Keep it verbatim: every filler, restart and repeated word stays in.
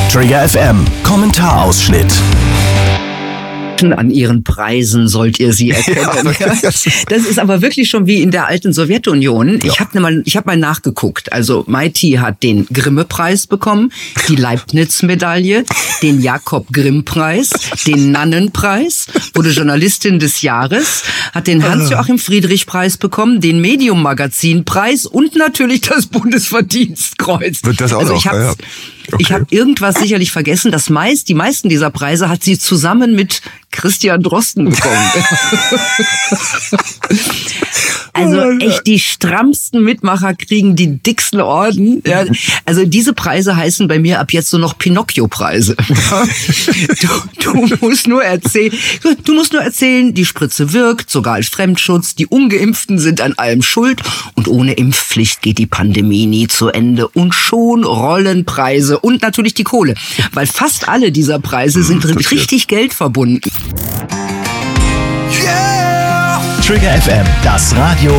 Trigger F M Kommentarausschnitt. An ihren Preisen sollt ihr sie erkennen. Ja, das ist aber wirklich schon wie in der alten Sowjetunion. Ich Ja. habe mal, ich habe mal nachgeguckt. Also Maiti hat den Grimme-Preis bekommen, die Leibniz-Medaille, den Jakob-Grimm-Preis, den Nannen-Preis, wurde Journalistin des Jahres, hat den Hans-Joachim-Friedrich-Preis bekommen, den Medium-Magazin-Preis und natürlich das Bundesverdienstkreuz. Wird das auch also noch? ich habe Ja, ja. Okay. ich habe irgendwas sicherlich vergessen. Das meist, die meisten dieser Preise hat sie zusammen mit Christian Drosten bekommen. Also echt die strammsten Mitmacher kriegen die dicksten Orden. Ja, also diese Preise heißen bei mir ab jetzt so noch Pinocchio-Preise. Du, du musst nur erzählen, du musst nur erzählen, die Spritze wirkt, sogar als Fremdschutz, die Ungeimpften sind an allem schuld und ohne Impfpflicht geht die Pandemie nie zu Ende und schon rollen Preise und natürlich die Kohle, weil fast alle dieser Preise sind passiert. richtig geldverbunden. Trigger F M, das Radio